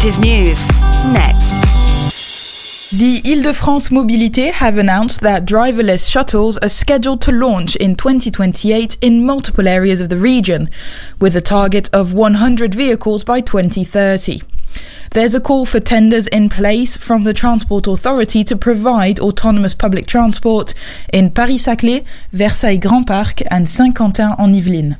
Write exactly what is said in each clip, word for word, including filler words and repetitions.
latest news, next. The Île-de-France Mobilité have announced that driverless shuttles are scheduled to launch in twenty twenty-eight in multiple areas of the region, with a target of one hundred vehicles by twenty thirty. There's a call for tenders in place from the Transport Authority to provide autonomous public transport in Paris-Saclay, Versailles-Grand Parc and Saint-Quentin-en-Yvelines.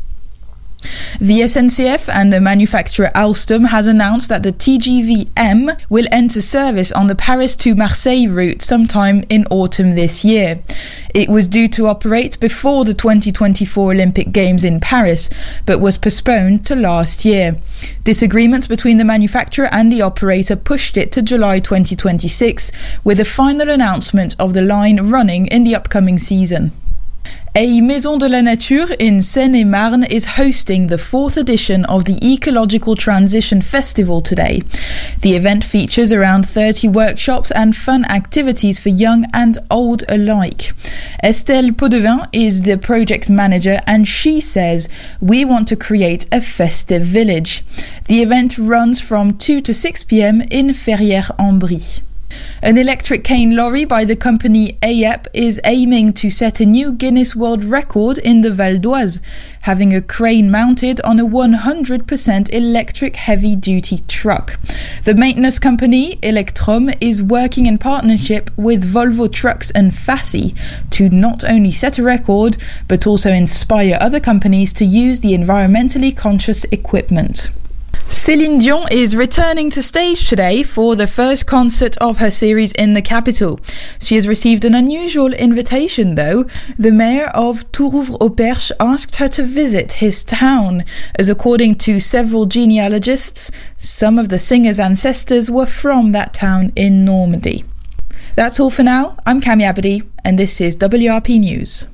The S N C F and the manufacturer Alstom has announced that the T G V M will enter service on the Paris to Marseille route sometime in autumn this year. It was due to operate before the twenty twenty-four Olympic Games in Paris, but was postponed to last year. Disagreements between the manufacturer and the operator pushed it to July twenty twenty-six, with a final announcement of the line running in the upcoming season. A Maison de la Nature in Seine-et-Marne is hosting the fourth edition of the Ecological Transition Festival today. The event features around thirty workshops and fun activities for young and old alike. Estelle Podevin is the project manager and she says, "We want to create a festive village." The event runs from two to six p.m. in Ferrières-en-Brie. An electric cane lorry by the company A E P is aiming to set a new Guinness World Record in the Val d'Oise, having a crane mounted on a one hundred percent electric heavy-duty truck. The maintenance company Electrom is working in partnership with Volvo Trucks and Fassi to not only set a record, but also inspire other companies to use the environmentally conscious equipment. Céline Dion is returning to stage today for the first concert of her series in the capital. She has received an unusual invitation though. The mayor of Tourouvre-au-Perche asked her to visit his town, as according to several genealogists, some of the singer's ancestors were from that town in Normandy. That's all for now. I'm Cami Abadi and this is W R P News.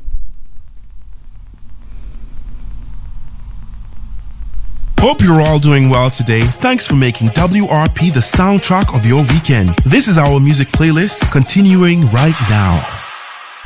Hope you're all doing well today. Thanks for making W R P the soundtrack of your weekend. This is our music playlist continuing right now.